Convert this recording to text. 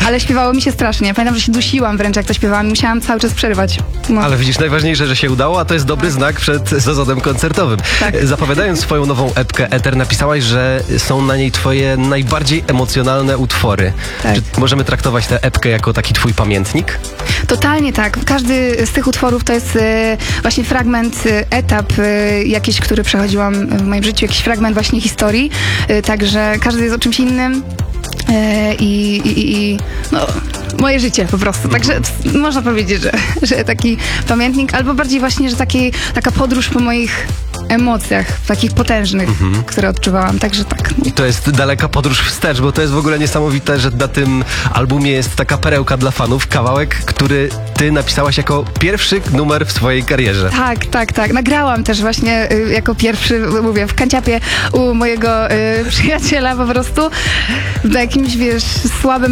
ale śpiewało mi się strasznie. Pamiętam, że się dusiłam wręcz, jak to śpiewałam. Musiałam cały czas przerywać. No. Ale widzisz, najważniejsze, że się udało, a to jest dobry znak przed sezonem koncertowym. Tak. Zapowiadając swoją nową epkę Eter, napisałaś, że są na niej twoje najbardziej emocjonalne utwory. Tak. Czy możemy traktować tę epkę jako taki twój pamiętnik? Totalnie tak. Każdy z tych utworów to jest właśnie fragment, etap jakiś, który przechodziłam w moim życiu, jakiś fragment właśnie historii. Także każdy jest o czymś innym. No, moje życie po prostu. Także można powiedzieć, że taki pamiętnik, albo bardziej właśnie, że taka podróż po moich emocjach, takich potężnych, które odczuwałam. Także tak. I to jest daleka podróż wstecz, bo to jest w ogóle niesamowite, że na tym albumie jest taka perełka dla fanów, kawałek, który ty napisałaś jako pierwszy numer w swojej karierze. Tak. Nagrałam też właśnie jako pierwszy, mówię, w kanciapie u mojego przyjaciela po prostu, na jakimś, wiesz, słabym